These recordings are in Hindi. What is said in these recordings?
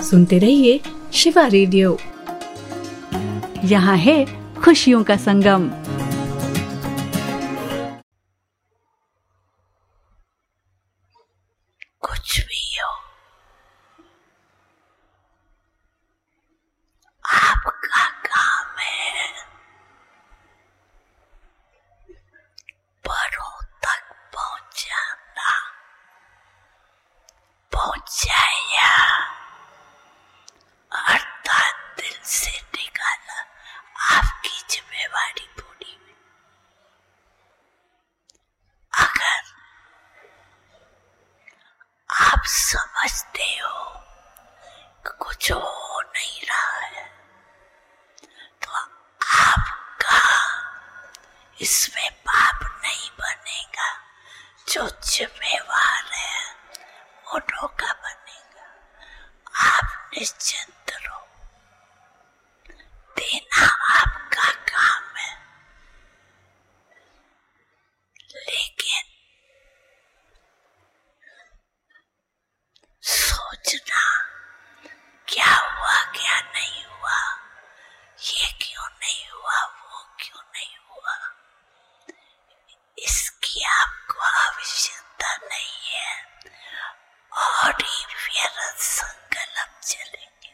सुनते रहिए शिवा रेडियो। यहाँ है खुशियों का संगम। कुछ भी हो, आपका काम है परों तक पहुंचाना। पहुंचाया अर्थात दिल से निकाला, आपकी जिम्मेवारी पूरी हुई। अगर आप समझते हो कि कुछ हो नहीं रहा है तो आपका इसमें पाप नहीं बनेगा। जो जिम्मेवार है उन्हों का बनेगा। आप निश्चिंत रहो, देना आपका काम है। लेकिन सोचना क्या हुआ क्या नहीं हुआ, ये क्यों नहीं हुआ, वो क्यों नहीं हुआ, इसकी आपको आवश्यकता नहीं है। और ही व्यर्थ संकल्प चलेंगे।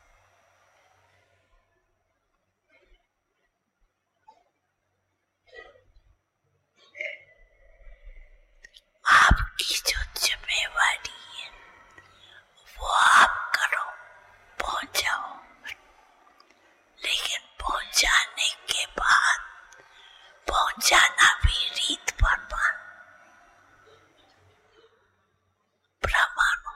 आपकी जो जिम्मेवारी है वो आप करो, पहुंचाओ। लेकिन पहुंचाने के बाद पहुंचाना भी रीत पर ब्राह्मणों,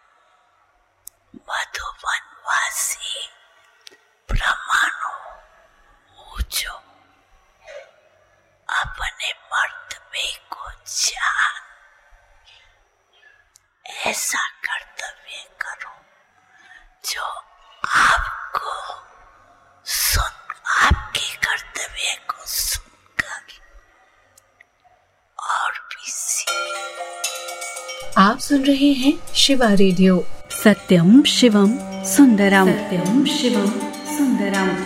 मधुवनवासी ब्राह्मणों, पूछो अपने मर्तबे को जान, ऐसा कर्तव्य करो जो आपको आपके कर्तव्य को सुनकर और भी सीखे। आप सुन रहे हैं शिवा रेडियो। सत्यम शिवम सुंदरम। सत्यम शिवम सुंदरम।